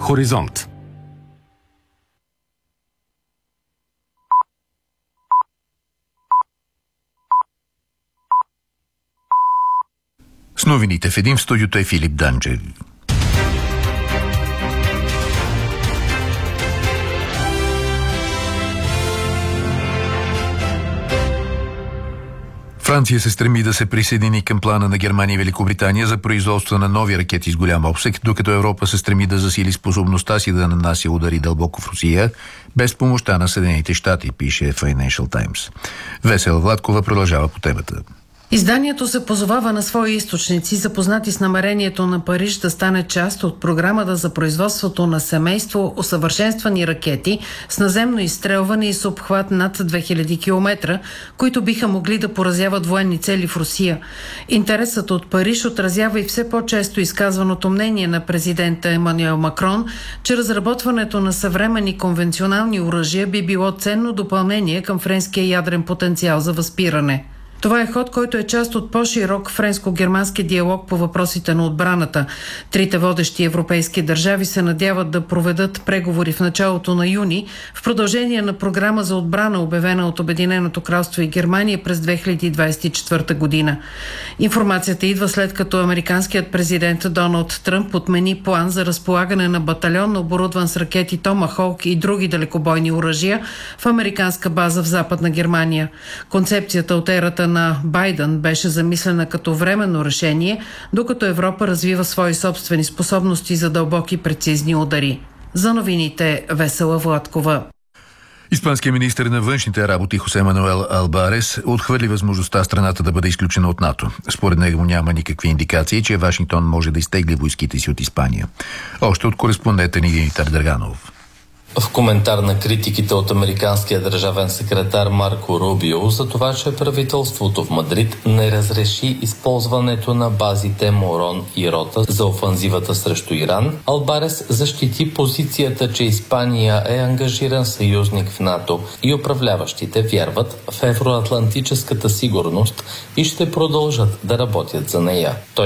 Хоризонт. С новините в един в студиото е Филип Данчев. Франция се стреми да се присъедини към плана на Германия и Великобритания за производство на нови ракети с голям обсег, докато Европа се стреми да засили способността си да нанася удари дълбоко в Русия, без помощта на Съединените щати, пише Financial Times. Весела Владкова продължава по темата. Изданието се позовава на свои източници, запознати с намерението на Париж да стане част от програмата за производството на семейство усъвършенствани ракети с наземно изстрелване и с обхват над 2000 км, които биха могли да поразяват военни цели в Русия. Интересът от Париж отразява и все по-често изказваното мнение на президента Емануел Макрон, че разработването на съвременни конвенционални оръжия би било ценно допълнение към френския ядрен потенциал за възпиране. Това е ход, който е част от по-широк френско-германски диалог по въпросите на отбраната. Трите водещи европейски държави се надяват да проведат преговори в началото на юни в продължение на програма за отбрана, обявена от Обединеното кралство и Германия през 2024 година. Информацията идва след като американският президент Доналд Тръмп отмени план за разполагане на батальон, оборудван с ракети Томахолк и други далекобойни оръжия в американска база в Западна Германия. Концепцията от ерата на Байден беше замислена като временно решение, докато Европа развива свои собствени способности за дълбоки прецизни удари. За новините Весела Владкова. Испанският министър на външните работи Хосе Мануел Албарес отхвърли възможността страната да бъде изключена от НАТО. Според него няма никакви индикации, че Вашингтон може да изтегли войските си от Испания. Още от кореспондента ни Димитър Драганов. В коментар на критиките от американския държавен секретар Марко Рубио за това, че правителството в Мадрид не разреши използването на базите Морон и Рота за офанзивата срещу Иран, Албарес защити позицията, че Испания е ангажиран съюзник в НАТО и управляващите вярват в евроатлантическата сигурност и ще продължат да работят за нея.